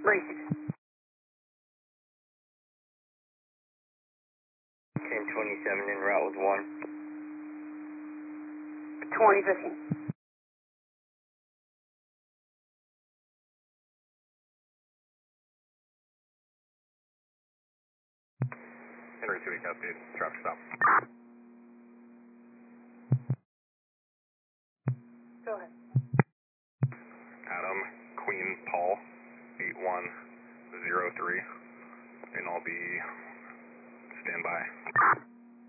Racing. 1027 en route with 1. 2015. Henry 2 Cascade, traffic stop. Go ahead. Adam, Queen, Paul, 8103, and I'll be standby.